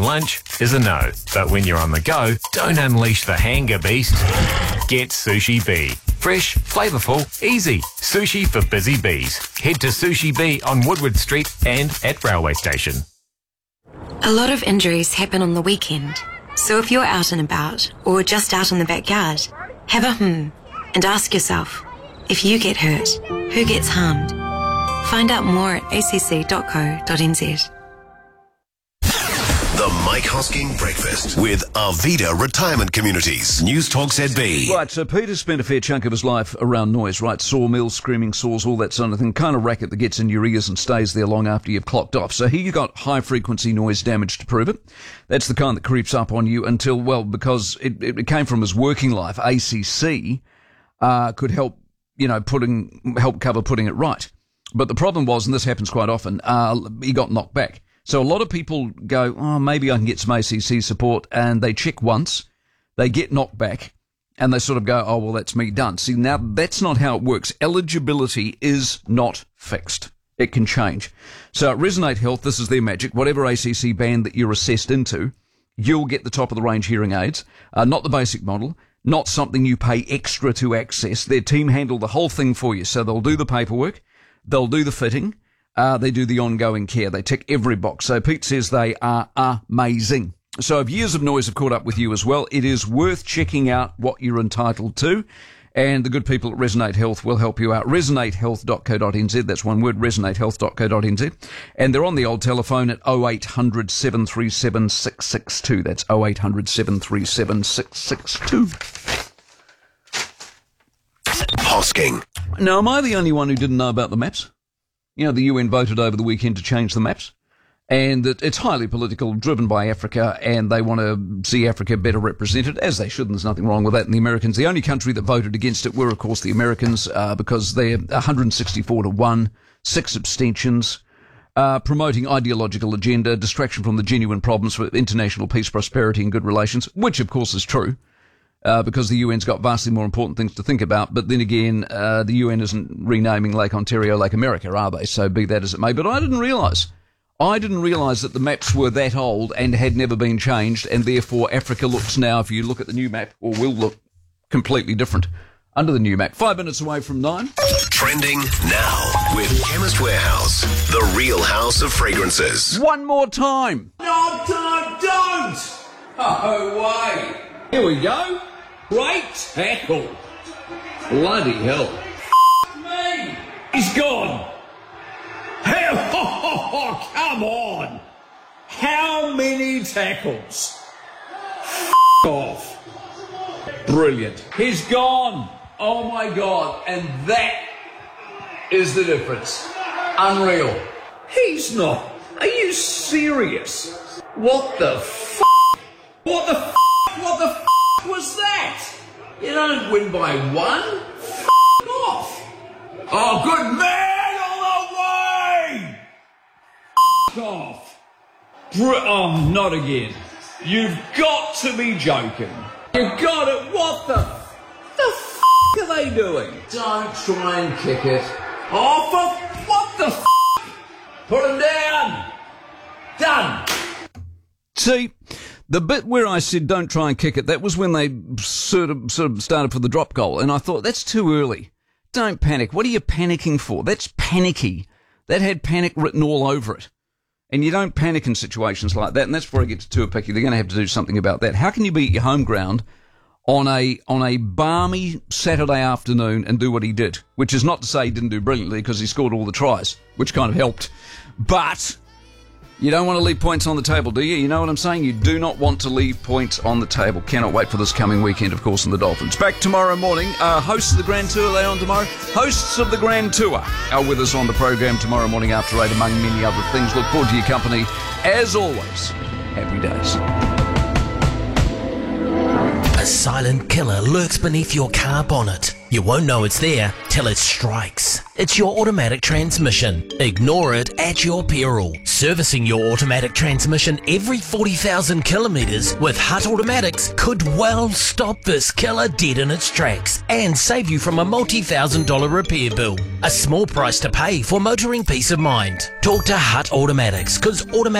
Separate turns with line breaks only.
Lunch is a no, but when you're on the go, don't unleash the hanger beast. Get Sushi Bee. Fresh, flavourful, easy. Sushi for busy bees. Head to Sushi Bee on Woodward Street and at Railway Station.
A lot of injuries happen on the weekend. So if you're out and about, or just out in the backyard, have a and ask yourself, if you get hurt, who gets harmed? Find out more at acc.co.nz.
The Mike Hosking Breakfast with Arvida Retirement Communities. News Talk ZB.
Right, so Peter spent a fair chunk of his life around noise, right? Sawmills, screaming saws, all that sort of thing. Kind of racket that gets in your ears and stays there long after you've clocked off. So here you got high-frequency noise damage to prove it. That's the kind that creeps up on you until, well, because it came from his working life, ACC could help, help cover putting it right. But the problem was, and this happens quite often, he got knocked back. So a lot of people go, oh, maybe I can get some ACC support, and they check once, they get knocked back, and they sort of go, oh, well, that's me done. See, now that's not how it works. Eligibility is not fixed. It can change. So at Resonate Health, this is their magic. Whatever ACC band that you're assessed into, you'll get the top-of-the-range hearing aids, not the basic model, not something you pay extra to access. Their team handle the whole thing for you. So they'll do the paperwork, they'll do the fitting, they do the ongoing care. They tick every box. So Pete says they are amazing. So if years of noise have caught up with you as well, it is worth checking out what you're entitled to. And the good people at Resonate Health will help you out. Resonatehealth.co.nz. That's one word, resonatehealth.co.nz. And they're on the old telephone at 0800 737 662. That's 0800 737 662.
Hosking.
Now, am I the only one who didn't know about the maps? You know, the UN voted over the weekend to change the maps, and that it's highly political, driven by Africa, and they want to see Africa better represented, as they should, and there's nothing wrong with that. And the Americans, the only country that voted against it were, of course, the Americans, because they're 164-1, 6 abstentions, promoting ideological agenda, distraction from the genuine problems for international peace, prosperity, and good relations, which, of course, is true. Because the UN's got vastly more important things to think about. But then again, the UN isn't renaming Lake Ontario Lake America, are they? So be that as it may. But I didn't realise that the maps were that old and had never been changed, and therefore Africa looks now, if you look at the new map, or will look completely different under the new map. 5 minutes away from 9.
Trending now with Chemist Warehouse, the real house of fragrances.
One more time.
No, don't! Oh, way. Here we go. Great tackle. Bloody hell. Me. He's gone. Oh, come on. How many tackles? Off. Brilliant. He's gone. Oh, my God. And that is the difference. Unreal. He's not. Are you serious? What the f***? What the f***? What the f*** was that? You don't win by 1? F*** off. Oh, good man all the way. F*** off. Oh, not again. You've got to be joking. You've got it. What the f*** are they doing? Don't try and kick it. Oh, for what the f***? Put him down. Done.
See, the bit where I said don't try and kick it, that was when they sort of started for the drop goal. And I thought, that's too early. Don't panic. What are you panicking for? That's panicky. That had panic written all over it. And you don't panic in situations like that. And that's where I get to Tuapicky. They're going to have to do something about that. How can you be at your home ground on a balmy Saturday afternoon and do what he did? Which is not to say he didn't do brilliantly, because he scored all the tries, which kind of helped. But you don't want to leave points on the table, do you? You know what I'm saying? You do not want to leave points on the table. Cannot wait for this coming weekend, of course, and the Dolphins. Back tomorrow morning. Hosts of the Grand Tour, they on tomorrow. Hosts of the Grand Tour are with us on the program tomorrow morning after 8, among many other things. Look forward to your company. As always, happy days.
A silent killer lurks beneath your car bonnet. You won't know it's there till it strikes. It's your automatic transmission. Ignore it at your peril. Servicing your automatic transmission every 40,000 kilometres with Hutt Automatics could well stop this killer dead in its tracks and save you from a multi-$1,000 repair bill. A small price to pay for motoring peace of mind. Talk to Hutt Automatics, because automatic